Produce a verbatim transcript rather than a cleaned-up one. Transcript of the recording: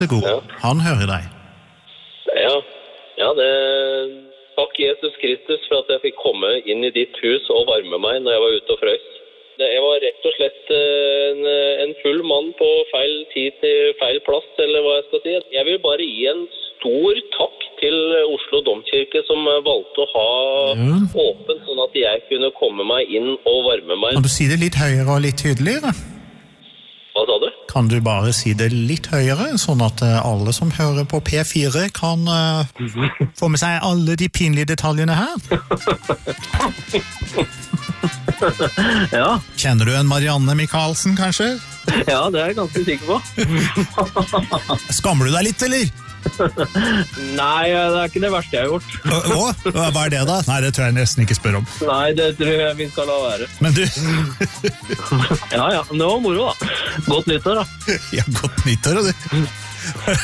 Det er god. Ja. Han hører deg. Ja, ja det... Takk Jesus Kristus for at jeg fikk komme inn i ditt hus og varme meg når jeg var ute og frøs. Jeg var rett og slett en, en full mann på feil tid til feil plass, eller hva jeg skal si. Jeg vil bare gi en stor takk til Oslo Domkirke som valgte å ha ja. åpen, sånn at jeg kunne komme meg inn og varme meg. Kan du si det litt høyere og litt tydeligere? Hva sa du? Kan du bare si det litt høyere, sånn at alle som hører på P fire kan uh, få med seg alle de pinlige detaljene her? Ja. Kjenner du en Marianne Michaelsen, kanskje? Ja, det er jeg ganske sikker på. Skammer du deg litt, eller? Nei, det er ikke det verste jeg har gjort. Å, hva er det da? Nei, det tror jeg nesten ikke spør om. Nei, det tror jeg vi skal la være. Men du... Ja, ja, det var moro da. Godt nyttår da. Ja, godt nyttår, du.